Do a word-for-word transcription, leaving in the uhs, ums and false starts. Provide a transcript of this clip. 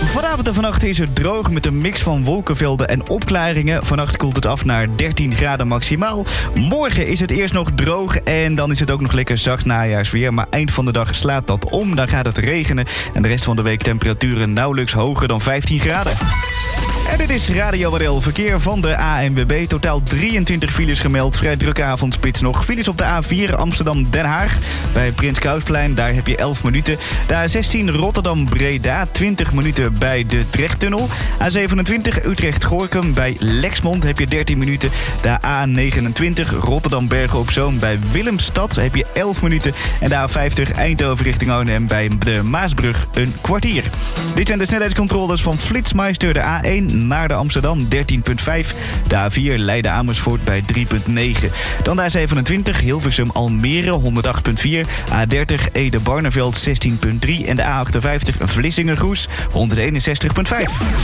Vanavond en vannacht is het droog met een mix van wolkenvelden en opklaringen. Vannacht koelt het af naar dertien graden maximaal. Morgen is het eerst nog droog en dan is het ook nog lekker zacht najaarsweer. Maar eind van de dag slaat dat om, dan gaat het regenen. En de rest van de week temperaturen nauwelijks hoger dan vijftien graden. En dit is Radio W R L Verkeer van de A N W B. Totaal drieëntwintig files gemeld. Vrij drukke avondspits nog. Files op de A vier Amsterdam-Den Haag. Bij Prins Klausplein, daar heb je elf minuten. De A zestien Rotterdam-Breda. twintig minuten bij de Trechttunnel. A zevenentwintig Utrecht-Gorkum. Bij Lexmond heb je dertien minuten. De A negenentwintig Rotterdam-Bergen-op-Zoom. Bij Willemstad heb je elf minuten. En de A vijftig Eindhoven richting Arnhem. Bij de Maasbrug een kwartier. Dit zijn de snelheidscontroles van Flitsmeister. De A één naar de Amsterdam dertien komma vijf. De A vier Leiden-Amersfoort bij drie komma negen. Dan de A zevenentwintig Hilversum-Almere honderdacht komma vier. A dertig Ede-Barneveld zestien komma drie. En de A achtenvijftig Vlissingen-Goes honderdeenenzestig komma vijf.